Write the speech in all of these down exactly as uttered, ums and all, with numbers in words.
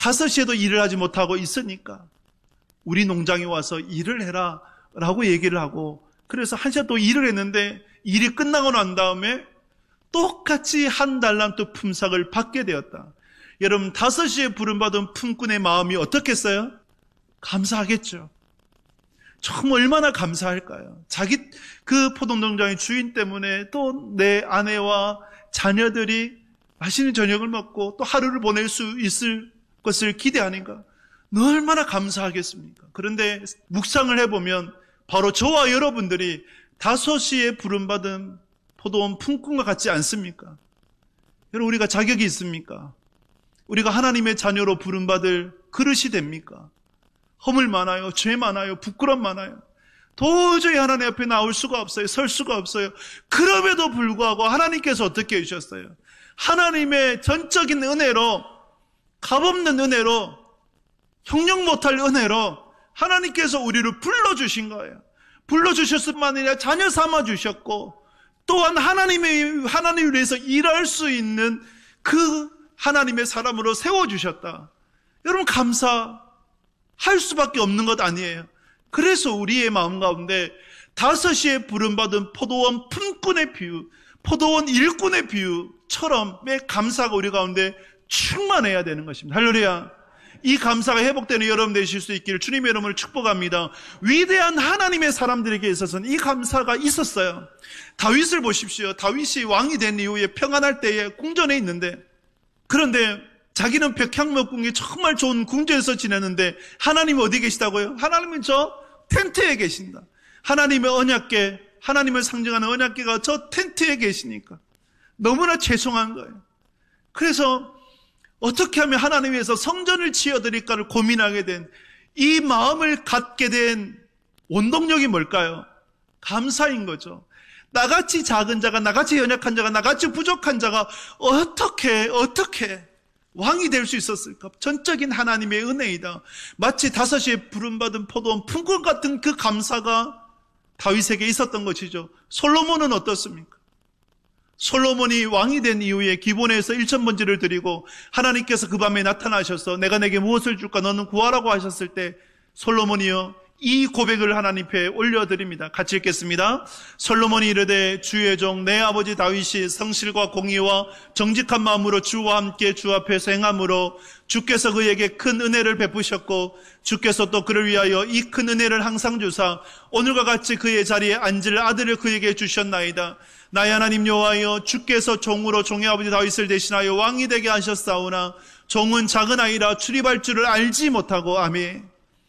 다섯 시에도 일을 하지 못하고 있으니까 우리 농장에 와서 일을 해라 라고 얘기를 하고, 그래서 한 시간 또 일을 했는데 일이 끝나고 난 다음에 똑같이 한 달란트 품삯을 받게 되었다. 여러분, 다섯 시에 부름받은 품꾼의 마음이 어떻겠어요? 감사하겠죠. 정말 얼마나 감사할까요? 자기 그 포도농장의 주인 때문에 또 내 아내와 자녀들이 맛있는 저녁을 먹고 또 하루를 보낼 수 있을 것을 기대하니까 얼마나 감사하겠습니까? 그런데 묵상을 해보면 바로 저와 여러분들이 다섯 시에 부름받은 포도원 품꾼과 같지 않습니까? 여러분, 우리가 자격이 있습니까? 우리가 하나님의 자녀로 부름받을 그릇이 됩니까? 허물 많아요, 죄 많아요, 부끄럼 많아요. 도저히 하나님 앞에 나올 수가 없어요. 설 수가 없어요. 그럼에도 불구하고 하나님께서 어떻게 해주셨어요? 하나님의 전적인 은혜로, 값없는 은혜로, 형용 못할 은혜로 하나님께서 우리를 불러주신 거예요. 불러주셨을 뿐만 아니라 자녀 삼아주셨고, 또한 하나님의, 하나님을 위해서 일할 수 있는 그 하나님의 사람으로 세워주셨다. 여러분, 감사할 수밖에 없는 것 아니에요. 그래서 우리의 마음 가운데 다섯 시에 부름받은 포도원 품꾼의 비유, 포도원 일꾼의 비유처럼 매 감사가 우리 가운데 충만해야 되는 것입니다. 할렐루야. 이 감사가 회복되는 여러분 되실 수 있기를 주님의 이름으로 축복합니다. 위대한 하나님의 사람들에게 있어서는 이 감사가 있었어요. 다윗을 보십시오. 다윗이 왕이 된 이후에 평안할 때에 궁전에 있는데, 그런데 자기는 백향목궁이 정말 좋은 궁전에서 지내는데 하나님이 어디 계시다고요? 하나님은 저 텐트에 계신다. 하나님의 언약궤, 하나님을 상징하는 언약궤가 저 텐트에 계시니까 너무나 죄송한 거예요. 그래서 어떻게 하면 하나님 위해서 성전을 지어드릴까를 고민하게 된 이 마음을 갖게 된 원동력이 뭘까요? 감사인 거죠. 나같이 작은 자가, 나같이 연약한 자가, 나같이 부족한 자가 어떻게 어떻게 왕이 될 수 있었을까? 전적인 하나님의 은혜이다. 마치 다섯 시에 부름받은 포도원 품꾼 같은 그 감사가 다윗에게 있었던 것이죠. 솔로몬은 어떻습니까? 솔로몬이 왕이 된 이후에 기본에서 일천번제를 드리고 하나님께서 그 밤에 나타나셔서 내가 내게 무엇을 줄까? 너는 구하라고 하셨을 때 솔로몬이요, 이 고백을 하나님 앞에 올려드립니다. 같이 읽겠습니다. 솔로몬이 이르되 주의 종 내 아버지 다윗이 성실과 공의와 정직한 마음으로 주와 함께 주 앞에서 행함으로 주께서 그에게 큰 은혜를 베푸셨고 주께서 또 그를 위하여 이 큰 은혜를 항상 주사 오늘과 같이 그의 자리에 앉을 아들을 그에게 주셨나이다. 나의 하나님 여호와여, 주께서 종으로 종의 아버지 다윗을 대신하여 왕이 되게 하셨사오나 종은 작은 아이라 출입할 줄을 알지 못하고. 아멘.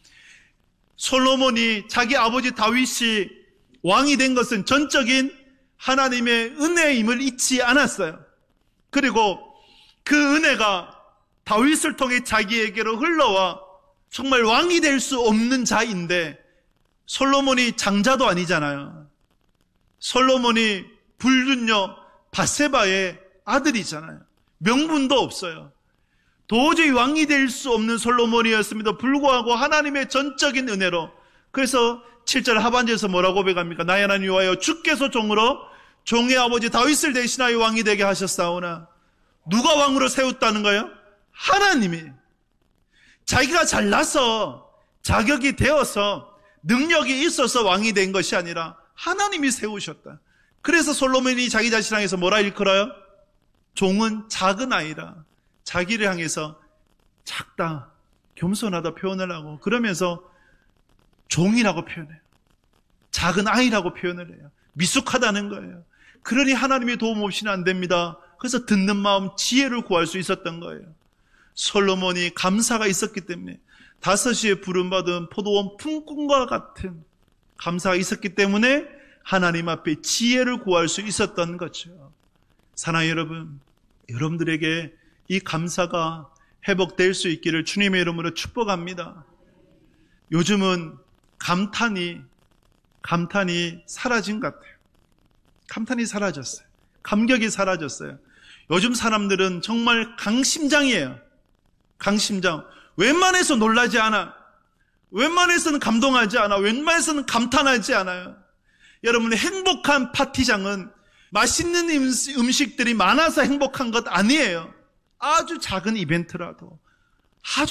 솔로몬이 자기 아버지 다윗이 왕이 된 것은 전적인 하나님의 은혜임을 잊지 않았어요. 그리고 그 은혜가 다윗을 통해 자기에게로 흘러와 정말 왕이 될 수 없는 자인데, 솔로몬이 장자도 아니잖아요. 솔로몬이 불륜녀 밧세바의 아들이잖아요. 명분도 없어요. 도저히 왕이 될 수 없는 솔로몬이었음에도 불구하고 하나님의 전적인 은혜로, 그래서 칠 절 하반절에서 뭐라고 고백합니까? 나의 하나님 여호와여, 주께서 종으로 종의 아버지 다윗을 대신하여 왕이 되게 하셨사오나. 누가 왕으로 세웠다는 거예요? 하나님이. 자기가 잘나서 자격이 되어서 능력이 있어서 왕이 된 것이 아니라 하나님이 세우셨다. 그래서 솔로몬이 자기 자신을 향해서 뭐라 일컬어요? 종은 작은 아이라. 자기를 향해서 작다, 겸손하다 표현을 하고, 그러면서 종이라고 표현해요. 작은 아이라고 표현을 해요. 미숙하다는 거예요. 그러니 하나님의 도움 없이는 안 됩니다. 그래서 듣는 마음, 지혜를 구할 수 있었던 거예요. 솔로몬이 감사가 있었기 때문에, 다섯 시에 부름받은 포도원 품꾼과 같은 감사가 있었기 때문에 하나님 앞에 지혜를 구할 수 있었던 거죠. 사랑하는 여러분, 여러분들에게 이 감사가 회복될 수 있기를 주님의 이름으로 축복합니다. 요즘은 감탄이 감탄이 사라진 것 같아요. 감탄이 사라졌어요. 감격이 사라졌어요. 요즘 사람들은 정말 강심장이에요. 강심장. 웬만해서 놀라지 않아. 웬만해서는 감동하지 않아. 웬만해서는 감탄하지 않아요. 여러분, 행복한 파티장은 맛있는 음식들이 많아서 행복한 것 아니에요. 아주 작은 이벤트라도, 아주